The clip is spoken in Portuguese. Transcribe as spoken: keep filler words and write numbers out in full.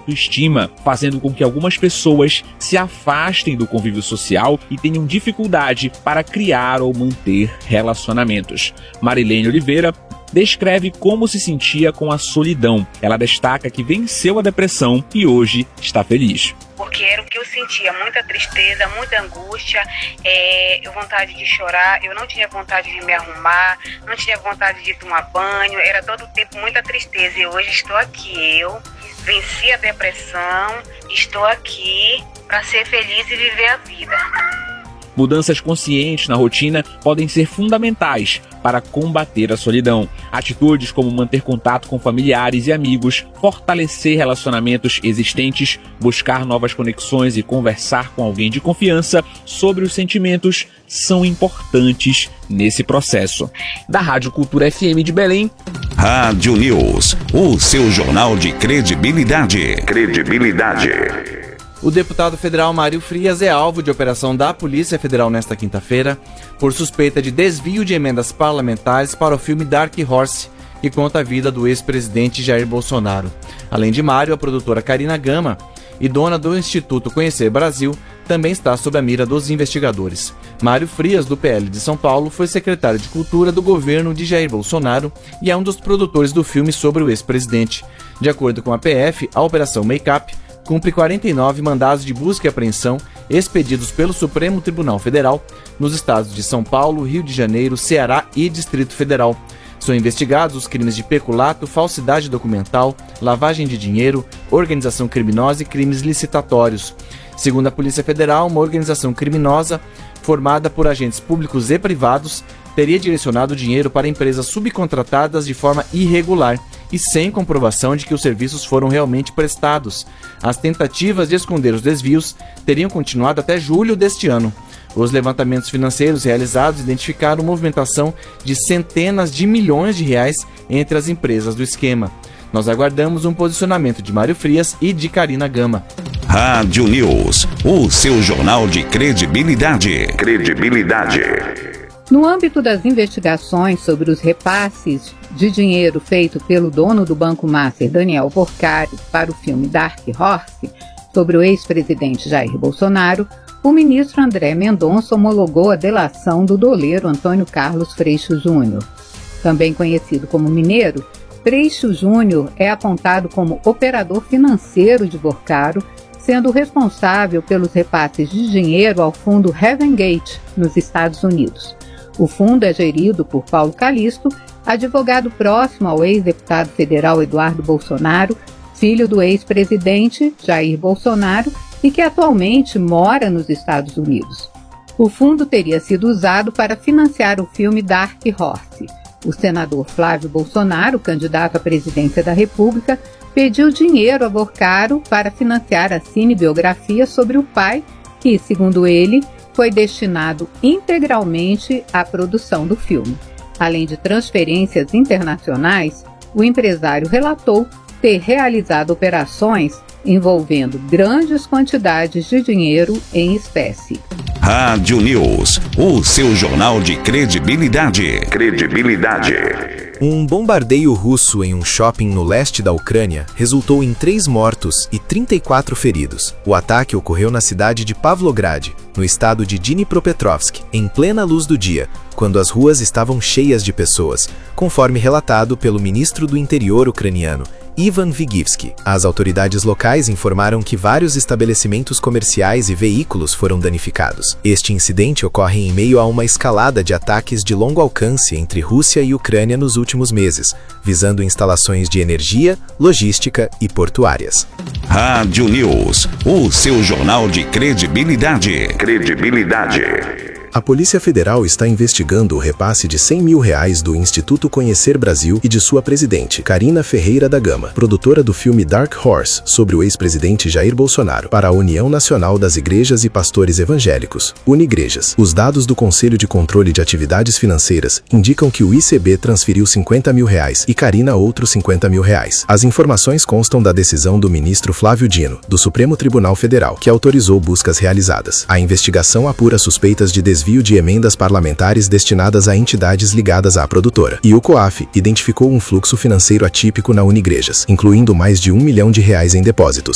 autoestima, fazendo com que algumas pessoas se afastem do convívio social e tenham dificuldade para criar ou manter relacionamentos. Marilene Oliveira descreve como se sentia com a solidão. Ela destaca que venceu a depressão e hoje está feliz. Porque era o que eu sentia, muita tristeza, muita angústia, é, vontade de chorar, eu não tinha vontade de me arrumar, não tinha vontade de tomar banho, era todo o tempo muita tristeza. E hoje estou aqui, eu venci a depressão, estou aqui para ser feliz e viver a vida. Mudanças conscientes na rotina podem ser fundamentais para combater a solidão. Atitudes como manter contato com familiares e amigos, fortalecer relacionamentos existentes, buscar novas conexões e conversar com alguém de confiança sobre os sentimentos são importantes nesse processo. Da Rádio Cultura F M de Belém, Rádio News, o seu jornal de credibilidade. Credibilidade. O deputado federal Mário Frias é alvo de operação da Polícia Federal nesta quinta-feira por suspeita de desvio de emendas parlamentares para o filme Dark Horse, que conta a vida do ex-presidente Jair Bolsonaro. Além de Mário, a produtora Karina Gama e dona do Instituto Conhecer Brasil também está sob a mira dos investigadores. Mário Frias, do P L de São Paulo, foi secretário de Cultura do governo de Jair Bolsonaro e é um dos produtores do filme sobre o ex-presidente. De acordo com a P F, a Operação Make-up cumpre quarenta e nove mandados de busca e apreensão expedidos pelo Supremo Tribunal Federal nos estados de São Paulo, Rio de Janeiro, Ceará e Distrito Federal. São investigados os crimes de peculato, falsidade documental, lavagem de dinheiro, organização criminosa e crimes licitatórios. Segundo a Polícia Federal, uma organização criminosa formada por agentes públicos e privados teria direcionado dinheiro para empresas subcontratadas de forma irregular e sem comprovação de que os serviços foram realmente prestados. As tentativas de esconder os desvios teriam continuado até julho deste ano. Os levantamentos financeiros realizados identificaram movimentação de centenas de milhões de reais entre as empresas do esquema. Nós aguardamos um posicionamento de Mário Frias e de Karina Gama. Rádio News, o seu jornal de credibilidade. Credibilidade. No âmbito das investigações sobre os repasses de dinheiro feito pelo dono do Banco Master, Daniel Porcari, para o filme Dark Horse, sobre o ex-presidente Jair Bolsonaro, o ministro André Mendonça homologou a delação do doleiro Antônio Carlos Freixo Júnior. Também conhecido como Mineiro, Freixo Júnior é apontado como operador financeiro de Porcaro, sendo responsável pelos repasses de dinheiro ao fundo Heaven Gate, nos Estados Unidos. O fundo é gerido por Paulo Calixto, advogado próximo ao ex-deputado federal Eduardo Bolsonaro, filho do ex-presidente Jair Bolsonaro e que atualmente mora nos Estados Unidos. O fundo teria sido usado para financiar o filme Dark Horse. O senador Flávio Bolsonaro, candidato à presidência da República, pediu dinheiro a Porcaro para financiar a cinebiografia sobre o pai, que, segundo ele, foi destinado integralmente à produção do filme. Além de transferências internacionais, o empresário relatou ter realizado operações envolvendo grandes quantidades de dinheiro em espécie. Rádio News, o seu jornal de credibilidade. Credibilidade. Um bombardeio russo em um shopping no leste da Ucrânia resultou em três mortos e trinta e quatro feridos. O ataque ocorreu na cidade de Pavlograd, no estado de Dnipropetrovsk, em plena luz do dia, quando as ruas estavam cheias de pessoas, conforme relatado pelo ministro do Interior ucraniano, Ivan Vigivsky. As autoridades locais informaram que vários estabelecimentos comerciais e veículos foram danificados. Este incidente ocorre em meio a uma escalada de ataques de longo alcance entre Rússia e Ucrânia nos últimos meses, visando instalações de energia, logística e portuárias. Rádio News, o seu jornal de credibilidade. Credibilidade. A Polícia Federal está investigando o repasse de cem mil reais do Instituto Conhecer Brasil e de sua presidente, Karina Ferreira da Gama, produtora do filme Dark Horse, sobre o ex-presidente Jair Bolsonaro, para a União Nacional das Igrejas e Pastores Evangélicos, Unigrejas. Os dados do Conselho de Controle de Atividades Financeiras indicam que o I C B transferiu cinquenta mil reais e Karina outros cinquenta mil reais. As informações constam da decisão do ministro Flávio Dino, do Supremo Tribunal Federal, que autorizou buscas realizadas. A investigação apura suspeitas de desvio de emendas parlamentares destinadas a entidades ligadas à produtora. E o COAF identificou um fluxo financeiro atípico na Unigrejas, incluindo mais de um milhão de reais em depósitos.